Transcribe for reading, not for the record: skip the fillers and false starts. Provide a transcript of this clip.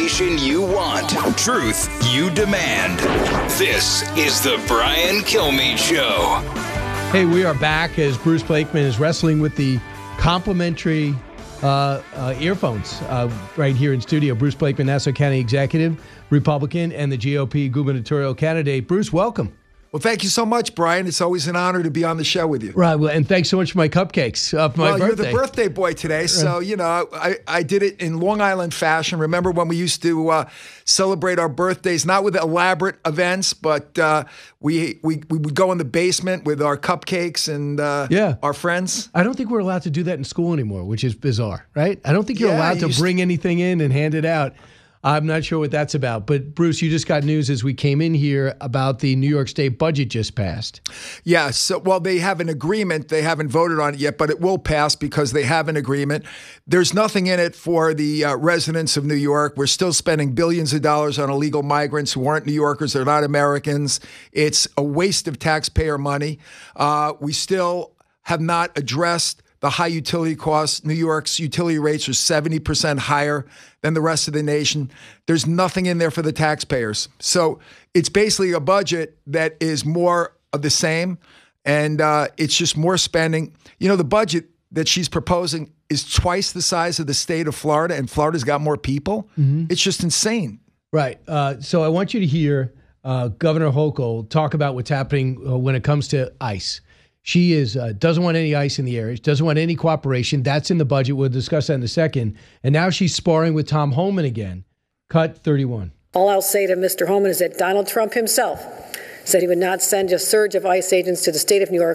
information you want, truth you demand. This is the Brian Kilmeade Show. Hey, we are back as Bruce Blakeman is wrestling with the complimentary earphones right here in studio. Bruce Blakeman, Nassau County Executive, Republican, and the GOP gubernatorial candidate. Bruce, welcome. Well, thank you so much, Brian. It's always an honor to be on the show with you. Right, well, and thanks so much for my cupcakes for my birthday. You're the birthday boy today, so, I did it in Long Island fashion. Remember when we used to celebrate our birthdays, not with elaborate events, but we would go in the basement with our cupcakes and our friends? I don't think we're allowed to do that in school anymore, which is bizarre, right? I don't think you're allowed to bring anything in and hand it out. I'm not sure what that's about. But, Bruce, you just got news as we came in here about the New York State budget just passed. Yeah, they have an agreement. They haven't voted on it yet, but it will pass because they have an agreement. There's nothing in it for the residents of New York. We're still spending billions of dollars on illegal migrants who aren't New Yorkers. They're not Americans. It's a waste of taxpayer money. We still have not addressed the high utility costs. New York's utility rates are 70% higher than the rest of the nation. There's nothing in there for the taxpayers. So it's basically a budget that is more of the same, and it's just more spending. The budget that she's proposing is twice the size of the state of Florida, and Florida's got more people. Mm-hmm. It's just insane. Right. So I want you to hear Governor Hochul talk about what's happening when it comes to ICE. She doesn't want any ICE in the area. She doesn't want any cooperation. That's in the budget. We'll discuss that in a second. And now she's sparring with Tom Homan again. Cut 31. All I'll say to Mr. Homan is that Donald Trump himself said he would not send a surge of ICE agents to the state of New York